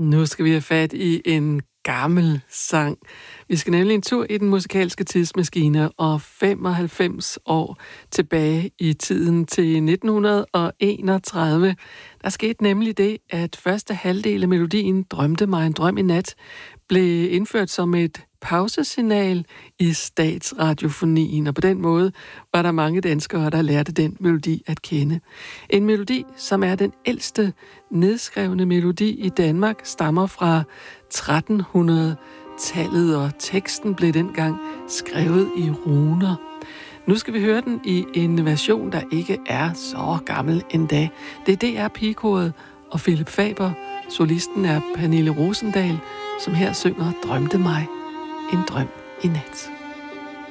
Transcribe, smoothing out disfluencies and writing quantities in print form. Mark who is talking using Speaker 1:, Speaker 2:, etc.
Speaker 1: Nu skal vi have fat i en gammel sang. Vi skal nemlig en tur i den musikalske tidsmaskine og 95 år tilbage i tiden til 1931. Der skete nemlig det, at første halvdel af melodien Drømte mig en drøm i nat blev indført som et pausesignal i statsradiofonien, og på den måde var der mange danskere, der lærte den melodi at kende. En melodi, som er den ældste nedskrevne melodi i Danmark, stammer fra 1300-tallet, og teksten blev dengang skrevet i runer. Nu skal vi høre den i en version, der ikke er så gammel endda. Det er DR Pigekoret og Philip Faber. Solisten er Pernille Rosendahl, som her synger Drømte mig en drøm i nat.